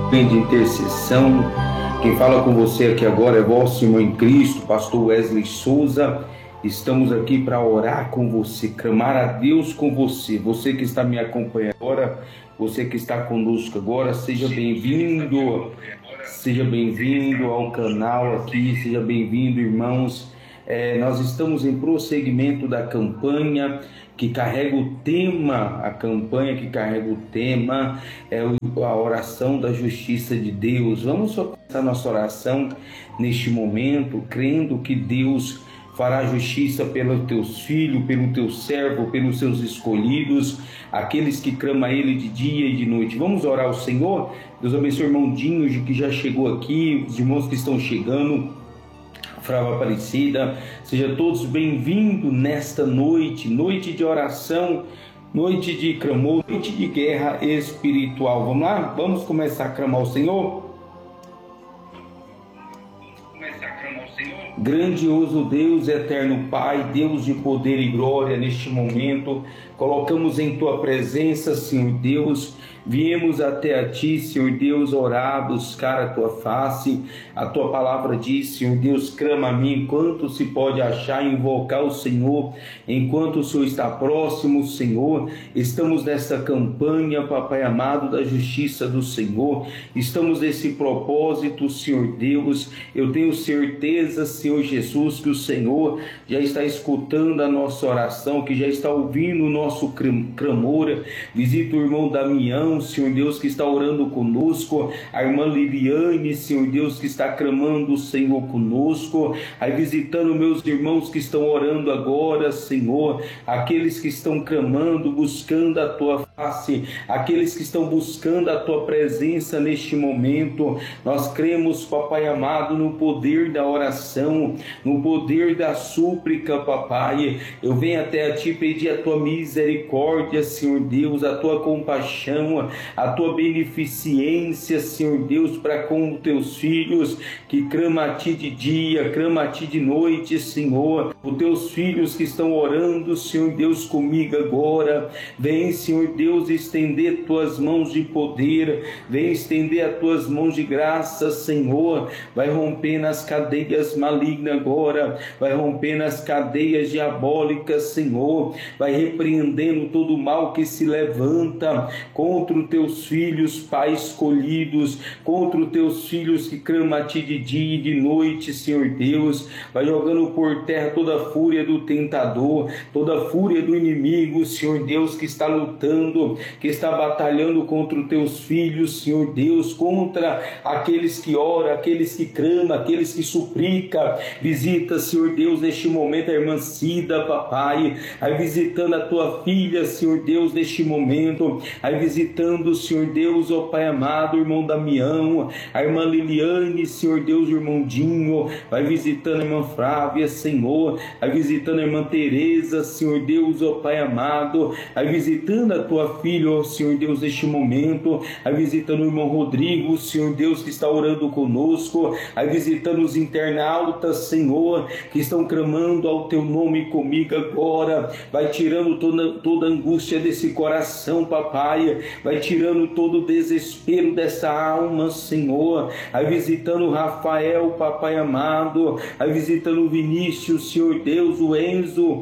de intercessão. Quem fala com você aqui agora é vosso irmão em Cristo, pastor Wesley Souza. Estamos aqui para orar com você, clamar a Deus com você. Você que está me acompanhando agora, você que está conosco agora, seja bem-vindo. Seja bem-vindo ao canal aqui, seja bem-vindo, irmãos. Nós estamos em prosseguimento da campanha que carrega o tema, é a oração da justiça de Deus. Vamos começar nossa oração neste momento, crendo que Deus fará justiça pelos teus filhos, pelo teu servo, pelos seus escolhidos, aqueles que clamam a Ele de dia e de noite. Vamos orar ao Senhor. Deus abençoe o irmão Dinho, que já chegou aqui, os irmãos que estão chegando, Frava Aparecida, sejam todos bem-vindos nesta noite de oração, noite de clamor, noite de guerra espiritual. Vamos lá? Vamos começar a clamar ao Senhor? Grandioso Deus, eterno Pai, Deus de poder e glória, neste momento, colocamos em Tua presença, Senhor Deus, viemos até a Ti, Senhor Deus, orar, buscar a Tua face. A Tua palavra diz, Senhor Deus, clama a mim enquanto se pode achar, invocar o Senhor, enquanto o Senhor está próximo, Senhor. Estamos nessa campanha, Papai amado, da justiça do Senhor. Estamos nesse propósito, Senhor Deus. Eu tenho certeza, Senhor Jesus, que o Senhor já está escutando a nossa oração, que já está ouvindo o nosso clamor. Visita o irmão Damião, Senhor Deus, que está orando conosco, a irmã Liliane, Senhor Deus, que está clamando o Senhor conosco, aí visitando meus irmãos que estão orando agora, Senhor, aqueles que estão clamando, buscando a Tua face, aqueles que estão buscando a Tua presença neste momento. Nós cremos, Papai amado, no poder da oração, no poder da súplica, Papai. Eu venho até a Ti pedir a Tua misericórdia, Senhor Deus, a Tua compaixão, a Tua beneficência, Senhor Deus, para com os Teus filhos que clamam a Ti de dia, clamam a Ti de noite, Senhor. Os Teus filhos que estão orando, Senhor Deus, comigo agora. Vem, Senhor Deus, estender Tuas mãos de poder, vem estender as Tuas mãos de graça, Senhor. Vai romper nas cadeias malignas agora, vai romper nas cadeias diabólicas, Senhor. Vai repreendendo todo o mal que se levanta contra os Teus filhos, Pai escolhidos, contra os Teus filhos que clamam a Ti de dia e de noite, Senhor Deus. Vai jogando por terra toda a fúria do tentador, toda a fúria do inimigo, Senhor Deus, que está lutando, que está batalhando contra os Teus filhos, Senhor Deus, contra aqueles que oram, aqueles que clamam, aqueles que suplicam. Visita, Senhor Deus, neste momento a irmã Cida, Papai, aí visitando a Tua filha, Senhor Deus, neste momento, aí visitando, Senhor Deus, ó Pai amado, o irmão Damião, a irmã Liliane, Senhor Deus, o irmão Dinho, vai visitando a irmã Flávia, Senhor, aí visitando a irmã Teresa, Senhor Deus, ó Pai amado, aí visitando a Tua filha, ó Senhor Deus, neste momento, aí visitando o irmão Rodrigo, Senhor Deus, que está orando conosco, aí visitando os internautas, Senhor, que estão clamando ao Teu nome comigo agora. Vai tirando toda angústia desse coração, Papai, vai tirando todo o desespero dessa alma, Senhor. Aí visitando o Rafael, Papai amado, aí visitando o Vinícius, Senhor Deus, o Enzo,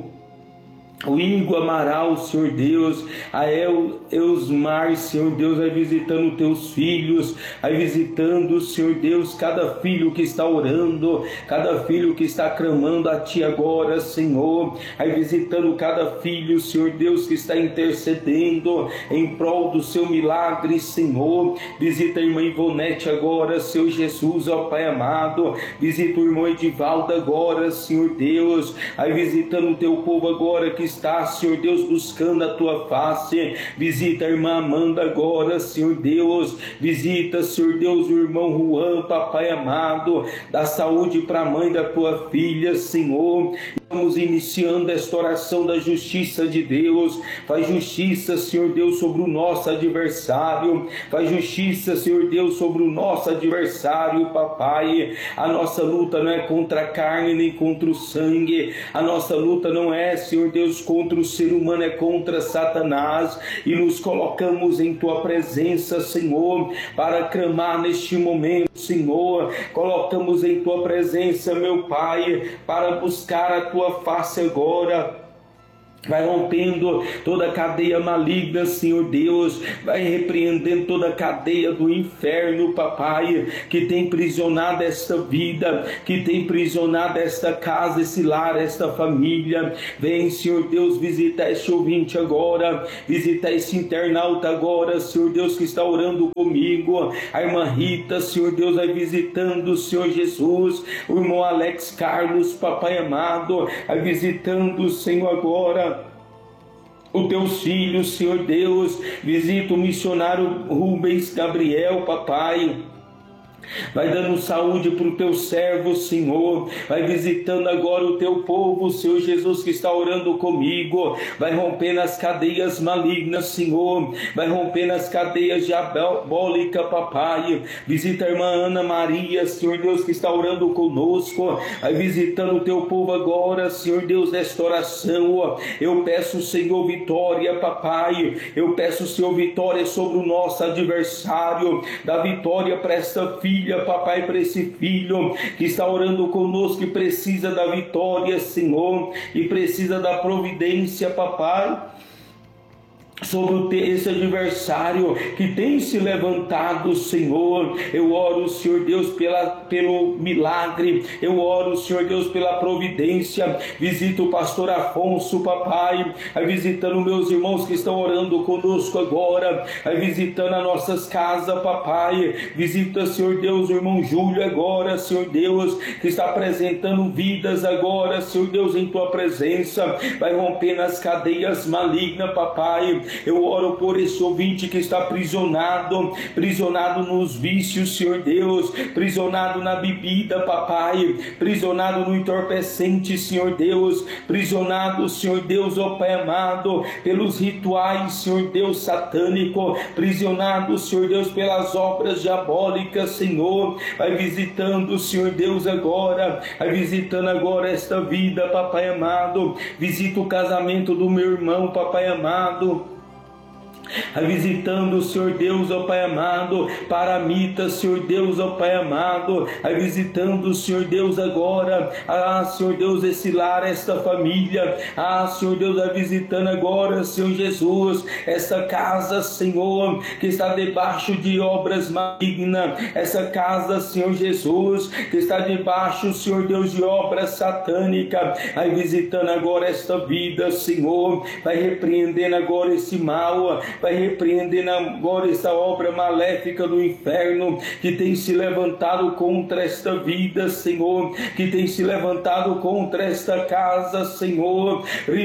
o Igor Amaral, Senhor Deus, a Eusmar, Senhor Deus, vai visitando Teus filhos, aí visitando, Senhor Deus, cada filho que está orando, cada filho que está clamando a Ti agora, Senhor, aí visitando cada filho, Senhor Deus, que está intercedendo em prol do Seu milagre, Senhor. Visita a irmã Ivonete agora, Senhor Jesus, ó Pai amado, visita o irmão Edivaldo agora, Senhor Deus, aí visitando o Teu povo agora que está, Senhor Deus, buscando a Tua face. Visita a irmã Amanda agora, Senhor Deus. Visita, Senhor Deus, o irmão Juan, Papai amado. Dá saúde para a mãe da Tua filha, Senhor. Estamos iniciando esta oração da justiça de Deus. Faz justiça, Senhor Deus, sobre o nosso adversário. Faz justiça, Senhor Deus, sobre o nosso adversário, papai. A nossa luta não é contra a carne nem contra o sangue. A nossa luta não é, Senhor Deus, contra o ser humano, é contra Satanás. E nos colocamos em tua presença, Senhor, para clamar neste momento, Senhor. Colocamos em tua presença, meu Pai, para buscar a tua face agora. Vai rompendo toda a cadeia maligna, Senhor Deus. Vai repreendendo toda a cadeia do inferno, papai, que tem prisionado esta vida, que tem prisionado esta casa, esse lar, esta família. Vem, Senhor Deus, visitar este ouvinte agora, visitar esse internauta agora, Senhor Deus, que está orando comigo. A irmã Rita, Senhor Deus, vai visitando, Senhor Jesus. O irmão Alex Carlos, papai amado, vai visitando, Senhor, agora os teus filhos, Senhor Deus. Visita o missionário Rubens Gabriel, papai. Vai dando saúde para o teu servo, Senhor. Vai visitando agora o teu povo, Senhor Jesus, que está orando comigo. Vai rompendo as cadeias malignas, Senhor. Vai rompendo as cadeias diabólicas, papai. Visita a irmã Ana Maria, Senhor Deus, que está orando conosco. Vai visitando o teu povo agora, Senhor Deus, nesta oração. Eu peço, Senhor, vitória, papai. Eu peço, Senhor, vitória sobre o nosso adversário. Dá vitória para esta filha, papai, para esse filho que está orando conosco, que precisa da vitória, Senhor, e precisa da providência, papai, sobre esse adversário que tem se levantado, Senhor. Eu oro, Senhor Deus, pelo milagre. Eu oro, Senhor Deus, pela providência. Visita o pastor Afonso, papai. Vai visitando meus irmãos que estão orando conosco agora. Vai visitando as nossas casas, papai. Visita, Senhor Deus, o irmão Júlio agora, Senhor Deus, que está apresentando vidas agora, Senhor Deus, em tua presença. Vai rompendo as cadeias malignas, papai. Eu oro por esse ouvinte que está aprisionado nos vícios, Senhor Deus, prisionado na bebida, papai, prisionado no entorpecente, Senhor Deus, prisionado, Senhor Deus, ó Pai amado, pelos rituais, Senhor Deus, satânico, prisionado, Senhor Deus, pelas obras diabólicas, Senhor. Vai visitando, Senhor Deus, agora, vai visitando agora esta vida, papai amado. Visita o casamento do meu irmão, papai amado. Visitando, Senhor Deus, ó Pai amado, Paramita, Senhor Deus, ó Pai amado, visitando, Senhor Deus, agora, Senhor Deus, esse lar, esta família, Senhor Deus, vai visitando agora, Senhor Jesus, essa casa, Senhor, que está debaixo de obras malignas, essa casa, Senhor Jesus, que está debaixo, Senhor Deus, de obras satânicas. Vai visitando agora esta vida, Senhor, vai repreendendo agora esse mal, vai repreendendo agora essa obra maléfica do inferno que tem se levantado contra esta vida, Senhor, que tem se levantado contra esta casa, Senhor.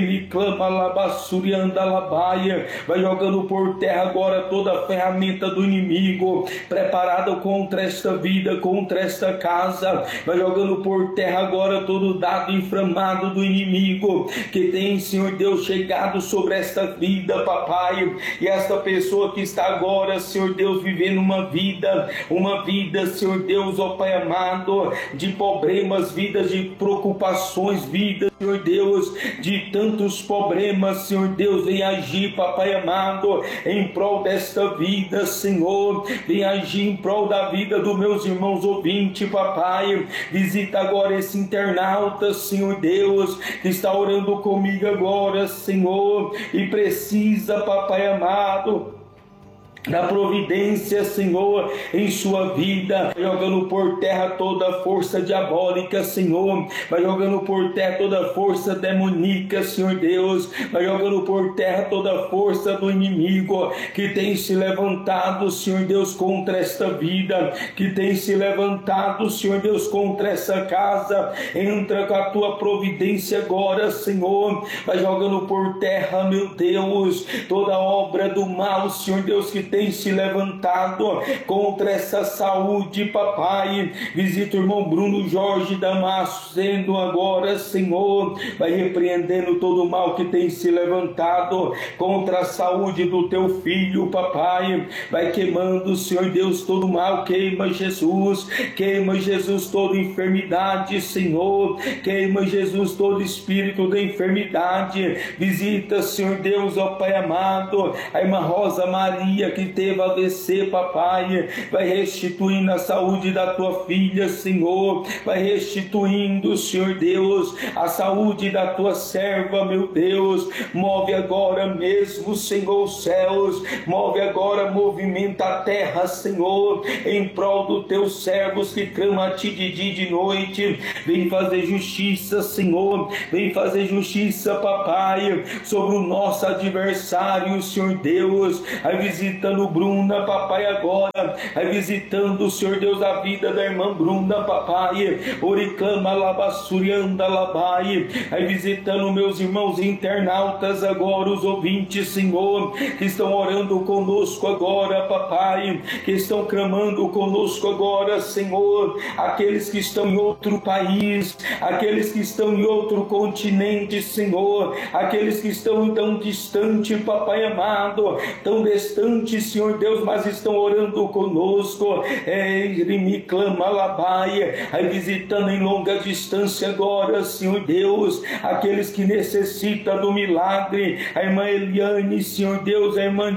Vai jogando por terra agora toda a ferramenta do inimigo preparada contra esta vida, contra esta casa. Vai jogando por terra agora todo o dado inflamado do inimigo que tem, Senhor Deus, chegado sobre esta vida, papai. E esta pessoa que está agora, Senhor Deus, vivendo uma vida, Senhor Deus, ó Pai amado, de problemas, vidas de preocupações, vidas, Senhor Deus, de tantos problemas, Senhor Deus, vem agir, papai amado, em prol desta vida, Senhor, vem agir em prol da vida dos meus irmãos ouvintes, papai. Visita agora esse internauta, Senhor Deus, que está orando comigo agora, Senhor, e precisa, papai amado, da providência, Senhor, em sua vida. Vai jogando por terra toda a força diabólica, Senhor. Vai jogando por terra toda a força demoníaca, Senhor Deus. Vai jogando por terra toda a força do inimigo que tem se levantado, Senhor Deus, contra esta vida, que tem se levantado, Senhor Deus, contra essa casa. Entra com a tua providência agora, Senhor. Vai jogando por terra, meu Deus, toda obra do mal, Senhor Deus, que tem se levantado contra essa saúde, papai. Visita o irmão Bruno Jorge Damasceno agora, Senhor. Vai repreendendo todo o mal que tem se levantado contra a saúde do teu filho, papai. Vai queimando, Senhor Deus, todo o mal. Queima, Jesus. Queima, Jesus, toda enfermidade, Senhor. Queima, Jesus, todo espírito da enfermidade. Visita, Senhor Deus, ó Pai amado, a irmã Rosa Maria que teve AVC, papai. Vai restituindo a saúde da tua filha, Senhor. Vai restituindo, Senhor Deus, a saúde da tua serva, meu Deus. Move agora mesmo, Senhor, os céus. Move agora, movimenta a terra, Senhor, em prol dos teus servos que clamam a ti de dia e de noite. Vem fazer justiça, Senhor. Vem fazer justiça, papai, sobre o nosso adversário, Senhor Deus. Aí visitando Bruna, papai, agora. Aí visitando, Senhor Deus, a vida da irmã Bruna, papai. Oriclama labassurianda labai. Aí visitando meus irmãos internautas agora, os ouvintes, Senhor, que estão orando conosco agora, papai, que estão clamando conosco agora, Senhor. Aqueles que estão em outro país, aqueles que estão em outro continente, Senhor, aqueles que estão tão distante, papai amado, tão distante, Senhor Deus, mas estão orando conosco. Ele me clama labai. Aí visitando em longa distância agora, Senhor Deus, aqueles que necessitam do milagre, a irmã Eliane, Senhor Deus, a irmã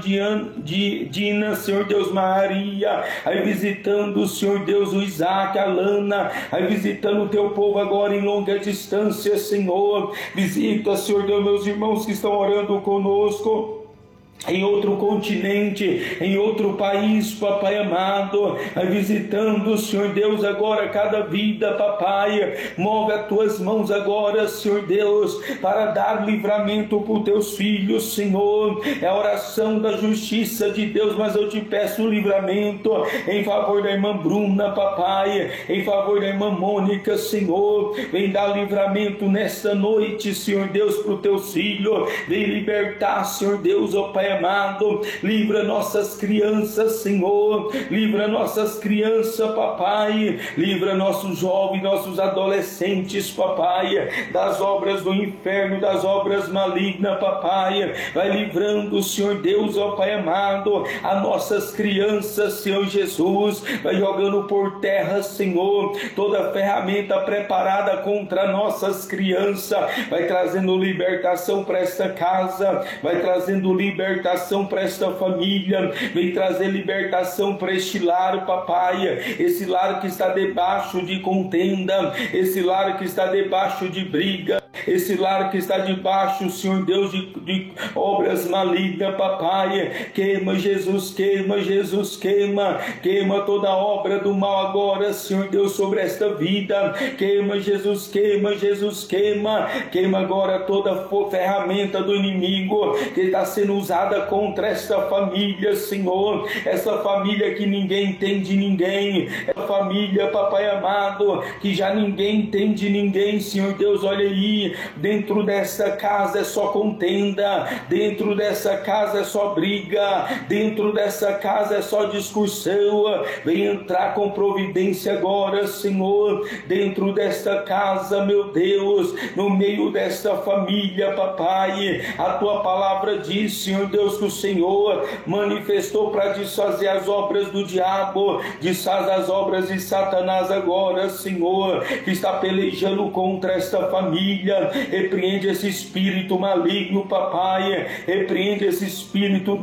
Dina, Senhor Deus, Maria. Aí visitando, Senhor Deus, o Isaac, a Lana. Aí visitando o teu povo agora em longa distância, Senhor. Visita, Senhor Deus, meus irmãos que estão orando conosco em outro continente, em outro país, papai amado. Visitando, Senhor Deus, agora cada vida, papai. Move as tuas mãos agora, Senhor Deus, para dar livramento para os teus filhos, Senhor. É a oração da justiça de Deus, mas eu te peço livramento em favor da irmã Bruna, papai, em favor da irmã Mônica, Senhor. Vem dar livramento nesta noite, Senhor Deus, para os teus filhos. Vem libertar, Senhor Deus, ó Pai amado. Livra nossas crianças, Senhor. Livra nossas crianças, papai. Livra nossos jovens, nossos adolescentes, papai, das obras do inferno, das obras malignas, papai. Vai livrando, Senhor Deus, ó Pai amado, as nossas crianças, Senhor Jesus. Vai jogando por terra, Senhor, toda ferramenta preparada contra nossas crianças. Vai trazendo libertação para esta casa. Vai trazendo libertação para esta família. Vem trazer libertação para este lar, papai. Esse lar que está debaixo de contenda, esse lar que está debaixo de briga, esse lar que está debaixo, Senhor Deus, de obras malignas, papai. Queima, Jesus, queima, Jesus, queima. Queima toda obra do mal agora, Senhor Deus, sobre esta vida. Queima, Jesus, queima, Jesus, queima. Queima agora toda ferramenta do inimigo que está sendo usada contra esta família, Senhor. Essa família que ninguém entende ninguém. Essa família, papai amado, que já ninguém entende ninguém, Senhor Deus. Olha aí, dentro dessa casa é só contenda, dentro dessa casa é só briga, dentro dessa casa é só discussão. Vem entrar com providência agora, Senhor, dentro desta casa, meu Deus, no meio desta família, papai. A tua palavra diz, Senhor Deus, que o Senhor manifestou para desfazer as obras do diabo. Desfaz as obras de Satanás agora, Senhor, que está pelejando contra esta família. Repreende esse espírito maligno, papai. Repreende esse espírito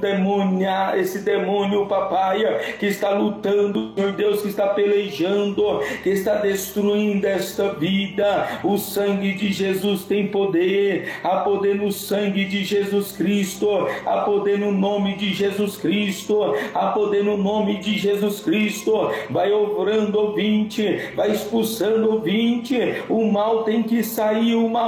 esse demônio, papai, que está lutando, Senhor Deus, que está pelejando, que está destruindo esta vida. O sangue de Jesus tem poder. Há poder no sangue de Jesus Cristo. Há poder no nome de Jesus Cristo. Há poder no nome de Jesus Cristo. Vai ovrando, ouvinte. Vai expulsando, ouvinte. O mal tem que sair. O mal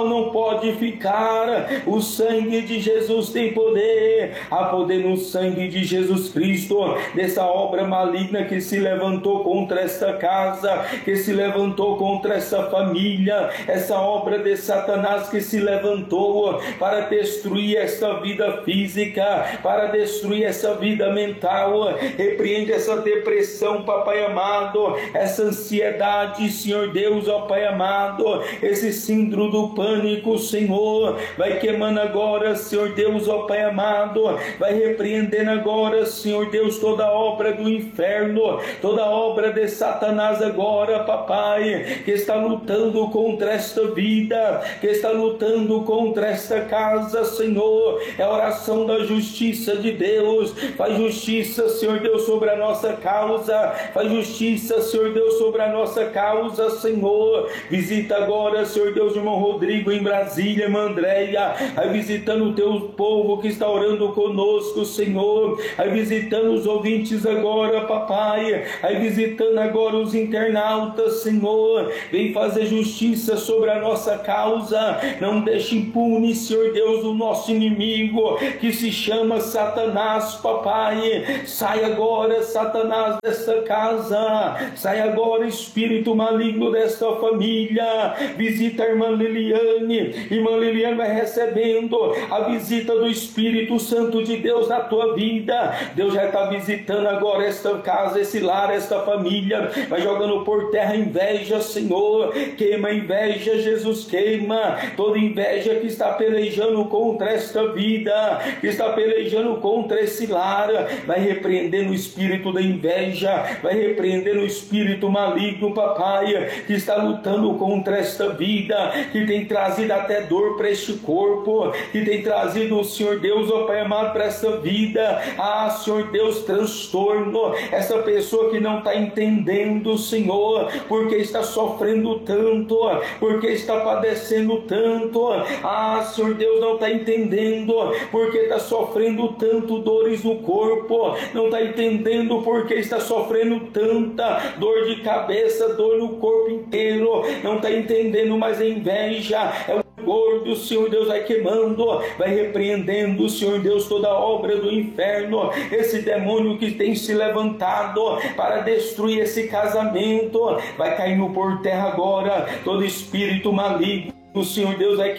mal não pode ficar. O sangue de Jesus tem poder. Há poder no sangue de Jesus Cristo, dessa obra maligna que se levantou contra esta casa, que se levantou contra essa família, essa obra de Satanás que se levantou para destruir essa vida física, para destruir essa vida mental. Repreende essa depressão, papai amado, essa ansiedade, Senhor Deus, ó Pai amado, esse síndrome do pânico, Senhor, vai queimando agora, Senhor Deus, ó Pai amado, vai repreendendo agora, Senhor Deus, toda obra do inferno, toda obra de Satanás agora, papai, que está lutando contra esta vida, que está lutando contra esta casa, Senhor. É a oração da justiça de Deus. Faz justiça, Senhor Deus, sobre a nossa causa. Faz justiça, Senhor Deus, sobre a nossa causa, Senhor. Visita agora, Senhor Deus, irmão Rodrigo em Brasília, irmã Andréia, aí visitando o teu povo que está orando conosco, Senhor, aí visitando os ouvintes agora, papai, aí visitando agora os internautas, Senhor. Vem fazer justiça sobre a nossa causa. Não deixe impune, Senhor Deus, o nosso inimigo que se chama Satanás, papai. Sai agora, Satanás, desta casa. Sai agora, espírito maligno desta família. Visita a irmã Liliane. Irmã Liliane vai recebendo a visita do Espírito Santo de Deus na tua vida. Deus já está visitando agora esta casa, esse lar, esta família. Vai jogando por terra a inveja, Senhor. Queima a inveja, Jesus, queima toda inveja que está pelejando contra esta vida, que está pelejando contra esse lar. Vai repreendendo o espírito da inveja, vai repreendendo o espírito maligno, papai, que está lutando contra esta vida, que tem trazido até dor para este corpo, que tem trazido o Senhor Deus, ó Pai amado, para essa vida. Ah, Senhor Deus, transtorno. Essa pessoa que não está entendendo, Senhor, porque está sofrendo tanto, porque está padecendo tanto. Ah, Senhor Deus, não está entendendo porque está sofrendo tanto dores no corpo, não está entendendo porque está sofrendo tanta dor de cabeça, dor no corpo inteiro, não está entendendo, mas a inveja é o gordo. Senhor Deus, vai queimando, vai repreendendo, Senhor Deus, toda obra do inferno, esse demônio que tem se levantado para destruir esse casamento, vai caindo por terra agora, todo espírito maligno. O Senhor Deus vai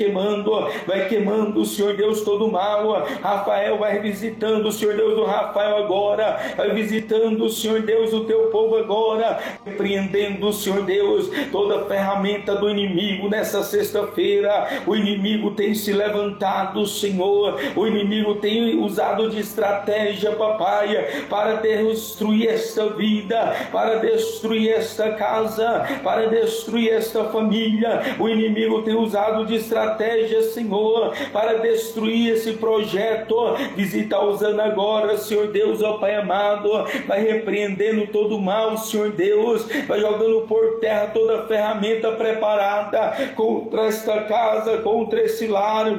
queimando, Senhor Deus, todo mal. Rafael vai visitando, o Senhor Deus, do Rafael agora, vai visitando, Senhor Deus, o teu povo agora, repreendendo, Senhor Deus, toda ferramenta do inimigo nessa sexta-feira. O inimigo tem se levantado, Senhor, o inimigo tem usado de estratégia, papai, para destruir esta vida, para destruir esta casa, para destruir esta família. O inimigo tem usado de estratégia, Senhor, para destruir esse projeto. Visita usando agora, Senhor Deus, ó Pai amado, vai repreendendo todo o mal, Senhor Deus, vai jogando por terra toda a ferramenta preparada contra esta casa, contra esse lar,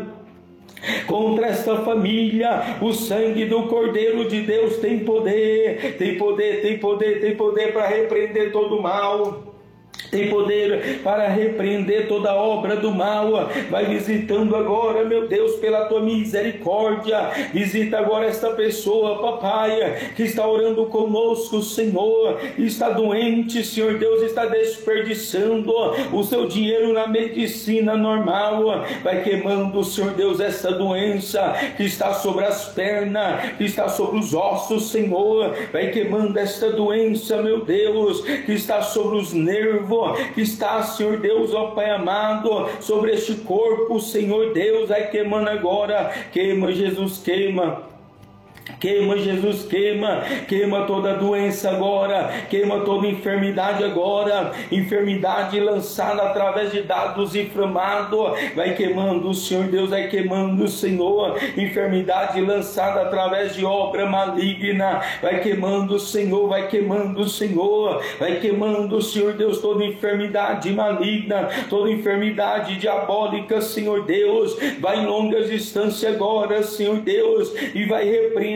contra esta família. O sangue do Cordeiro de Deus tem poder, tem poder, tem poder, tem poder para repreender todo o mal. Tem poder para repreender toda obra do mal. Vai visitando agora, meu Deus, pela tua misericórdia. Visita agora esta pessoa, papai, que está orando conosco, Senhor. Está doente, Senhor Deus, está desperdiçando o seu dinheiro na medicina normal. Vai queimando, Senhor Deus, essa doença que está sobre as pernas, que está sobre os ossos, Senhor. Vai queimando esta doença, meu Deus, que está sobre os nervos, que está, Senhor Deus, ó Pai amado, sobre este corpo, Senhor Deus. Vai queimando agora. Queima, Jesus, queima. Queima, Jesus, queima. Queima toda doença agora. Queima toda enfermidade agora. Enfermidade lançada através de dados inflamados. Vai queimando, Senhor Deus, vai queimando, Senhor. Enfermidade lançada através de obra maligna. Vai queimando, Senhor, vai queimando, Senhor. Vai queimando, Senhor Deus, toda enfermidade maligna, toda enfermidade diabólica, Senhor Deus. Vai em longa distância agora, Senhor Deus, e vai repreender,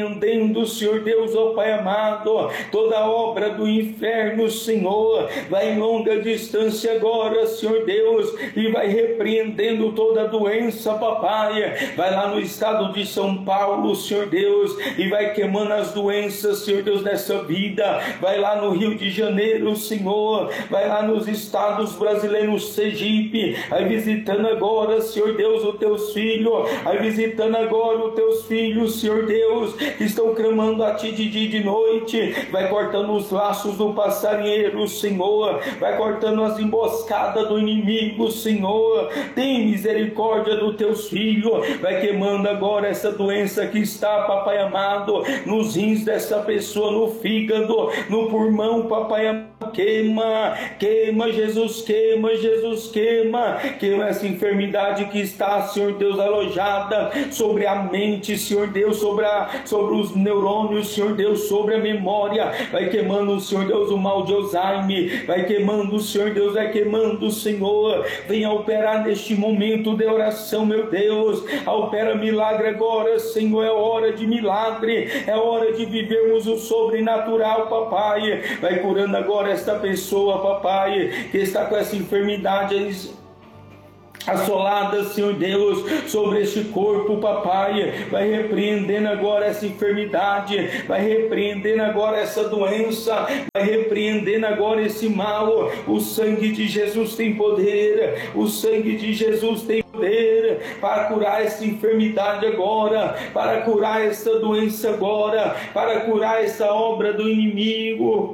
repreendendo, Senhor Deus, ó Pai amado, toda obra do inferno, Senhor, vai em longa distância agora, Senhor Deus, e vai repreendendo toda doença, papai, vai lá no estado de São Paulo, Senhor Deus, e vai queimando as doenças, Senhor Deus, nessa vida, vai lá no Rio de Janeiro, Senhor, vai lá nos estados brasileiros, Sergipe, vai visitando agora, Senhor Deus, os teus filhos, vai visitando agora os teus filhos, Senhor Deus, que estão clamando a Ti de dia e de noite, vai cortando os laços do passarinheiro, Senhor, vai cortando as emboscadas do inimigo, Senhor, tem misericórdia dos teus filhos, vai queimando agora essa doença que está, papai amado, nos rins dessa pessoa, no fígado, no pulmão, papai amado, queima, queima, Jesus, queima, Jesus, queima, queima essa enfermidade que está, Senhor Deus, alojada sobre a mente, Senhor Deus, sobre os neurônios, Senhor Deus, sobre a memória, vai queimando, Senhor Deus, o mal de Alzheimer, vai queimando, Senhor Deus, vai queimando, Senhor, venha operar neste momento de oração, meu Deus, opera milagre agora, Senhor, é hora de milagre, é hora de vivermos o sobrenatural, papai, vai curando agora esta pessoa, papai, que está com essa enfermidade assolada, Senhor Deus, sobre este corpo, papai, vai repreendendo agora essa enfermidade, vai repreendendo agora essa doença, vai repreendendo agora esse mal. O sangue de Jesus tem poder, o sangue de Jesus tem poder para curar essa enfermidade agora, para curar essa doença agora, para curar essa obra do inimigo.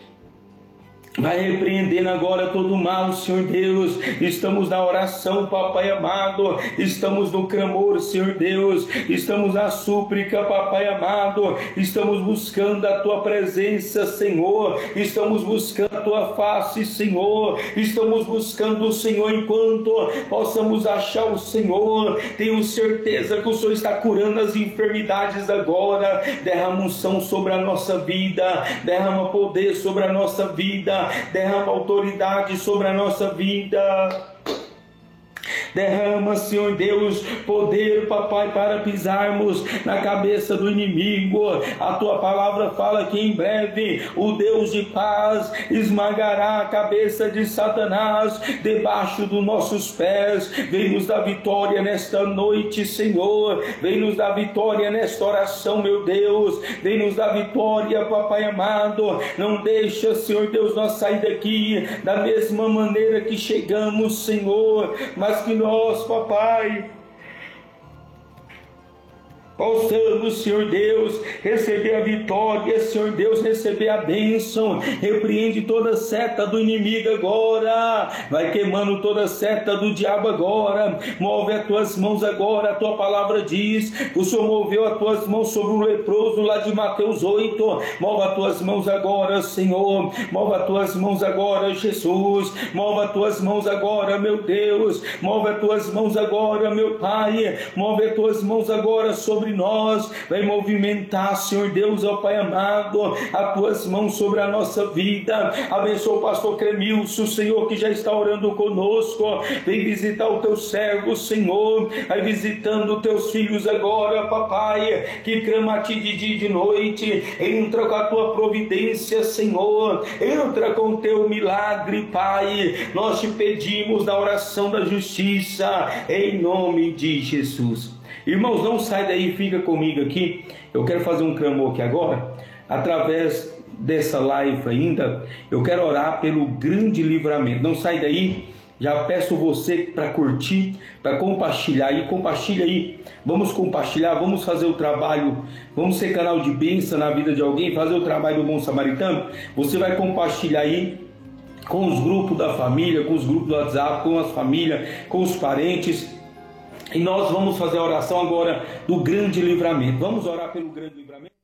Vai repreendendo agora todo o mal, Senhor Deus. Estamos na oração, papai amado, estamos no clamor, Senhor Deus, estamos na súplica, papai amado, estamos buscando a tua presença, Senhor, estamos buscando a tua face, Senhor, estamos buscando o Senhor enquanto possamos achar o Senhor. Tenho certeza que o Senhor está curando as enfermidades agora. Derrama unção sobre a nossa vida, derrama poder sobre a nossa vida, derrama autoridade sobre a nossa vida. Derrama, Senhor Deus, poder, papai, para pisarmos na cabeça do inimigo. A tua palavra fala que em breve o Deus de paz esmagará a cabeça de Satanás debaixo dos nossos pés. Vem nos dar vitória nesta noite, Senhor. Vem nos dar vitória nesta oração, meu Deus. Vem nos dar vitória, papai amado. Não deixa, Senhor Deus, nós sair daqui da mesma maneira que chegamos, Senhor, mas que nós, papai, possamos, Senhor Deus, receber a vitória, Senhor Deus, receber a bênção. Repreende toda seta do inimigo agora, vai queimando toda seta do diabo agora. Move as tuas mãos agora. A tua palavra diz que o Senhor moveu as tuas mãos sobre o leproso lá de Mateus 8. Move as tuas mãos agora, Senhor, move as tuas mãos agora, Jesus, move as tuas mãos agora, meu Deus, move as tuas mãos agora, meu Pai, move as tuas mãos agora sobre nós, vai movimentar, Senhor Deus, ó Pai amado, as tuas mãos sobre a nossa vida. Abençoa o pastor Cremilson, Senhor, que já está orando conosco. Vem visitar o teu servo, Senhor, vai visitando os teus filhos agora, papai, que clama a ti de dia e de noite. Entra com a tua providência, Senhor, entra com o teu milagre, Pai, nós te pedimos na oração da justiça, em nome de Jesus. Irmãos, não sai daí, fica comigo aqui. Eu quero fazer um clamor aqui agora, através dessa live ainda. Eu quero orar pelo grande livramento. Não sai daí, já peço você para curtir, para compartilhar aí, compartilha aí. Vamos compartilhar, vamos fazer o trabalho, vamos ser canal de bênção na vida de alguém, fazer o trabalho do bom samaritano. Você vai compartilhar aí com os grupos da família, com os grupos do WhatsApp, com as famílias, com os parentes. E nós vamos fazer a oração agora do grande livramento. Vamos orar pelo grande livramento?